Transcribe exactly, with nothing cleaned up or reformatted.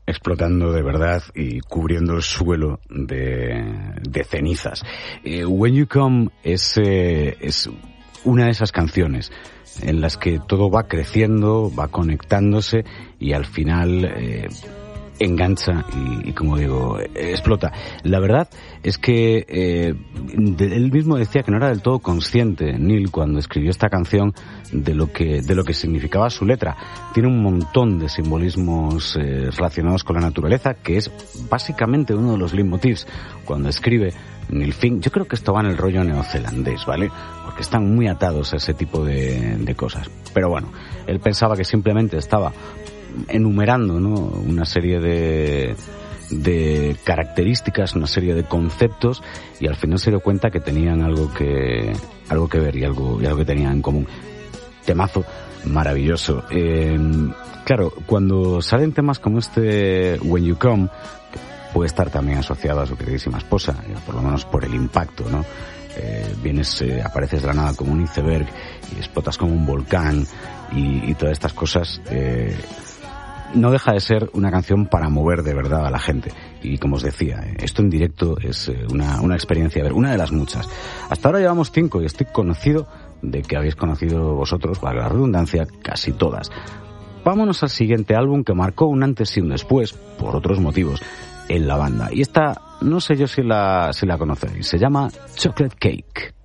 explotando de verdad y cubriendo el suelo de, de cenizas. Eh, When You Come es, eh, es una de esas canciones en las que todo va creciendo, va conectándose y al final eh, engancha y, y, como digo, explota. La verdad es que eh, de, él mismo decía que no era del todo consciente, Neil, cuando escribió esta canción, de lo que de lo que significaba su letra. Tiene un montón de simbolismos eh, relacionados con la naturaleza, que es básicamente uno de los leitmotivs cuando escribe Neil Finn. Yo creo que esto va en el rollo neozelandés, ¿vale? Porque están muy atados a ese tipo de, de cosas. Pero bueno, él pensaba que simplemente estaba enumerando, ¿no?, una serie de de características, una serie de conceptos, y al final se dio cuenta que tenían algo que algo que ver y algo y algo que tenían en común. Temazo maravilloso. Eh, claro, cuando salen temas como este When You Come, que puede estar también asociado a su queridísima esposa, por lo menos por el impacto, ¿no? Eh, vienes, eh, apareces de la nada como un iceberg y explotas como un volcán y, y todas estas cosas. Eh, no deja de ser una canción para mover de verdad a la gente. Y como os decía, esto en directo es una, una experiencia, a ver, una de las muchas. Hasta ahora llevamos cinco y estoy conocido de que habéis conocido vosotros, para la redundancia, casi todas. Vámonos al siguiente álbum que marcó un antes y un después, por otros motivos, en la banda. Y esta, no sé yo si la, si la conocéis, se llama Chocolate Cake.